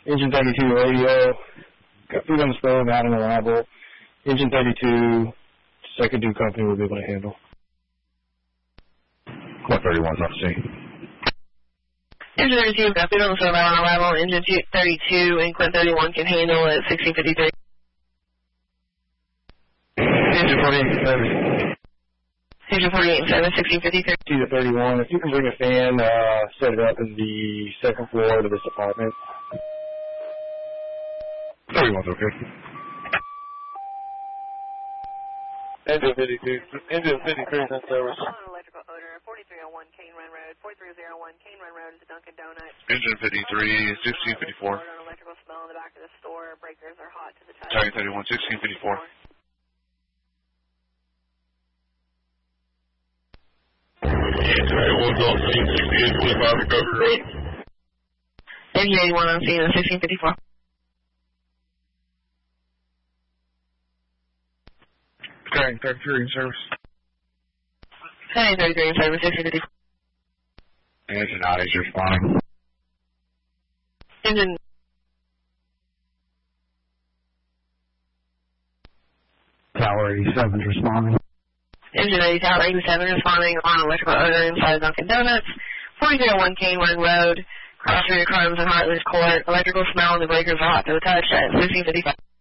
Engine 32 radio. Got food on the stove, out on arrival. Engine 32, second due company will be able to handle. 131's on scene. Engine 32, got food on the stove, out on arrival. Engine 32 and Quint 31 can handle at 1653. Engine 48 service. Engine 48 service, 1653. 2 to 31. If you can bring a fan, set it up in the second floor of this apartment. 31's okay. Engine 53 is in service. Electrical odor, 4301 Kane Run Road, 4301 Kane Run Road is the Dunkin' Donuts. Engine 53, 1654. Electrical smell in the back of the store, breakers are hot to the touch. Sorry, 31, 1654. Engine 81 on scene, 1654. Carrying 33 in service. Carrying 33 in service, 1654. Engine 90 is responding. Engine Tower 87 is responding. Engine 80 Tower 87 responding on electrical odor inside Dunkin' Donuts. 4301 Kane Run Road, cross street Crumbs and Heartless Court. Electrical smell and the breakers are hot to the touch at 1655.